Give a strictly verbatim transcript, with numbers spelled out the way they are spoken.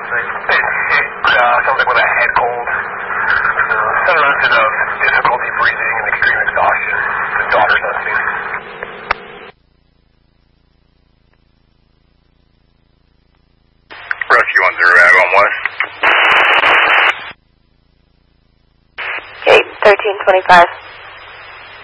It, it uh, sounds like with a head cold. Uh, son runs of difficulty breathing and extreme exhaustion. The daughter's not seen. Rescue one zero, I'm on west. eight thirteen twenty-five.